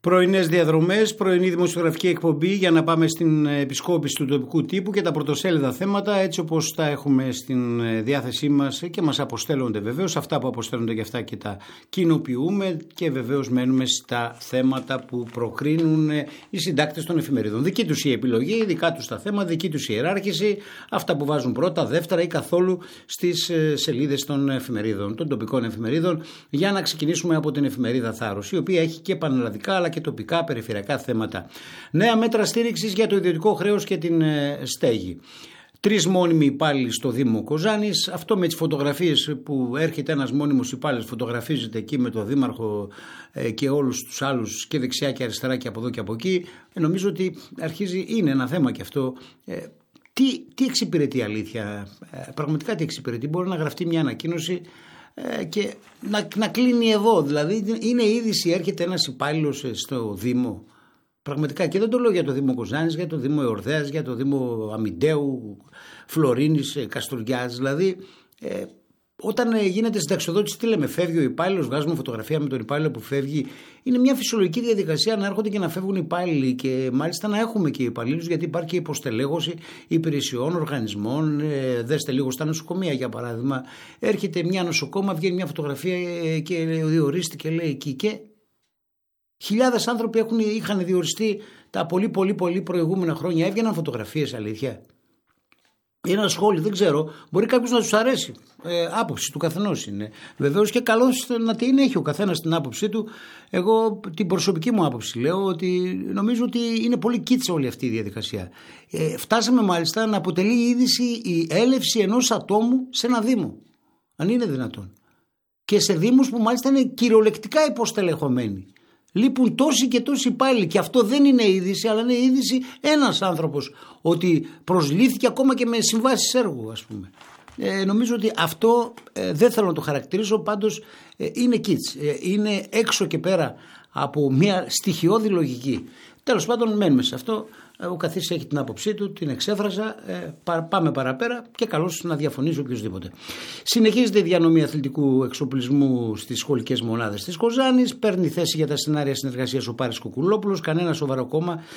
Πρωινές διαδρομές, πρωινή δημοσιογραφική εκπομπή για να πάμε στην επισκόπηση του τοπικού τύπου και τα πρωτοσέλιδα θέματα έτσι όπως τα έχουμε στην διάθεσή μας και μας αποστέλλονται βεβαίως. Αυτά που αποστέλλονται και αυτά και τα κοινοποιούμε και βεβαίως μένουμε στα θέματα που προκρίνουν οι συντάκτες των εφημερίδων. Δική τους η επιλογή, δικά τους τα θέματα, δική τους η ιεράρχηση, αυτά που βάζουν πρώτα, δεύτερα ή καθόλου στις σελίδες των εφημερίδων, των τοπικών εφημερίδων. Για να ξεκινήσουμε από την εφημερίδα Θάρρος, η οποία έχει και πανελλαδικά αλλά και τοπικά περιφερειακά θέματα. Νέα μέτρα στήριξης για το ιδιωτικό χρέος και την στέγη. 3 μόνιμοι υπάλληλοι στο Δήμο Κοζάνης. Αυτό με τις φωτογραφίες που έρχεται ένας μόνιμος υπάλληλος, φωτογραφίζεται εκεί με τον Δήμαρχο και όλους τους άλλους και δεξιά και αριστερά και από εδώ και από εκεί. Νομίζω ότι είναι ένα θέμα και αυτό. Τι εξυπηρετεί αλήθεια, πραγματικά τι εξυπηρετεί? Μπορεί να γραφτεί μια ανακοίνωση και να κλείνει εδώ. Δηλαδή είναι είδηση, έρχεται ένας υπάλληλος στο Δήμο. Πραγματικά, και δεν το λέω για το Δήμο Κοζάνης, για το Δήμο Εορδέας, για το Δήμο Αμιντέου, Φλωρίνης, Καστοριάς. Δηλαδή όταν γίνεται συνταξιοδότηση, τι λέμε? Φεύγει ο υπάλληλος, βγάζουμε φωτογραφία με τον υπάλληλο που φεύγει. Είναι μια φυσιολογική διαδικασία να έρχονται και να φεύγουν οι υπάλληλοι και μάλιστα να έχουμε και υπαλλήλους, γιατί υπάρχει και υποστελέχωση υπηρεσιών, οργανισμών. Δέστε λίγο στα νοσοκομεία για παράδειγμα. Έρχεται μια νοσοκόμα, βγαίνει μια φωτογραφία και διορίστηκε, λέει εκεί και. Χιλιάδες άνθρωποι είχαν διοριστεί τα πολύ προηγούμενα χρόνια. Έβγαιναν φωτογραφίες, αλήθεια? Ένα σχόλιο, δεν ξέρω. Μπορεί κάποιος να τους αρέσει. Άποψη του καθενός είναι. Βεβαίως και καλώς να την έχει ο καθένας την άποψή του. Εγώ την προσωπική μου άποψη λέω ότι νομίζω ότι είναι πολύ κίτσα όλη αυτή η διαδικασία. Φτάσαμε μάλιστα να αποτελεί είδηση η έλευση ενός ατόμου σε ένα Δήμο. Αν είναι δυνατόν. Και σε Δήμους που μάλιστα είναι κυριολεκτικά υποστελεχωμένοι. Λείπουν τόσοι και τόσοι υπάλληλοι και αυτό δεν είναι είδηση, αλλά είναι είδηση ένας άνθρωπος ότι προσλήφθηκε ακόμα και με συμβάσεις έργου, ας πούμε. Νομίζω ότι αυτό δεν θέλω να το χαρακτηρίσω, πάντως είναι κιτς, είναι έξω και πέρα από μια στοιχειώδη λογική. Τέλος πάντων μένουμε σε αυτό. Ο καθής έχει την άποψή του, την εξέφρασα, πάμε παραπέρα και καλώς να διαφωνήσει οποιοδήποτε. Συνεχίζεται η διανομή αθλητικού εξοπλισμού στις σχολικές μονάδες της Κοζάνης. Παίρνει θέση για τα σενάρια συνεργασίας ο Πάρης Κουκουλόπουλος. Κανένα σοβαρό κόμμα